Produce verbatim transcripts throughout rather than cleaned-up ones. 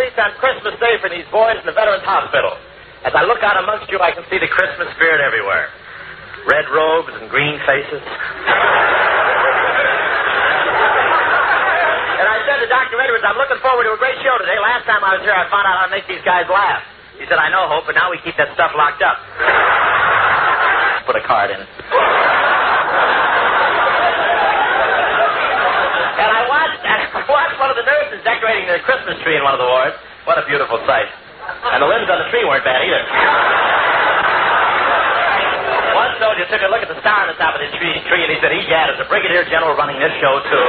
least on Christmas Day for these boys in the Veterans Hospital. As I look out amongst you, I can see the Christmas spirit everywhere. Red robes and green faces. And I said to Doctor Edwards, I'm looking forward to a great show today. Last time I was here, I found out how to make these guys laugh. He said, I know, Hope, but now we keep that stuff locked up. Put a card in it. And I watched, I watched one of the nurses decorating the Christmas tree in one of the wards. What a beautiful sight. And the limbs on the tree weren't bad either. One soldier took a look at the star on the top of the tree, tree and he said, egad, as a brigadier general running this show, too.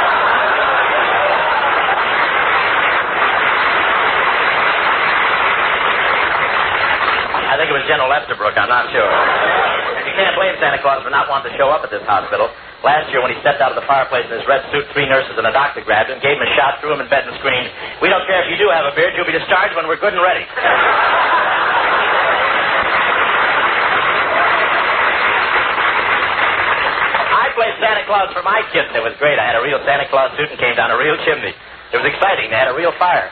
I think it was General Estabrook, I'm not sure. You can't blame Santa Claus for not wanting to show up at this hospital. Last year, when he stepped out of the fireplace in his red suit, three nurses and a doctor grabbed him, gave him a shot, threw him in bed and screamed, we don't care if you do have a beard, you'll be discharged when we're good and ready. I played Santa Claus for my kids, and it was great. I had a real Santa Claus suit and came down a real chimney. It was exciting. They had a real fire.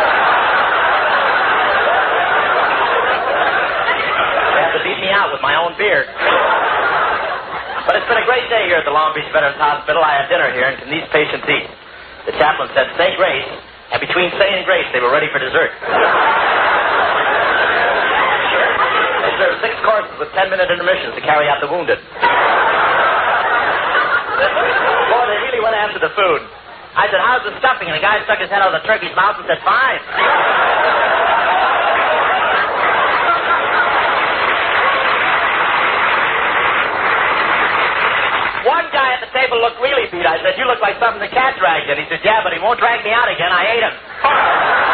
They had to beat me out with my own beard. But it's been a great day here at the Long Beach Veterans Hospital. I had dinner here, and can these patients eat? The chaplain said, say grace, and between saying grace, they were ready for dessert. They served six courses with ten-minute intermissions to carry out the wounded. Boy, they really went after the food. I said, how's the stuffing? And the guy stuck his head out of the turkey's mouth and said, fine. One guy at the table looked really beat. I said, you look like something the cat dragged in. He said, yeah, but he won't drag me out again. I ate him.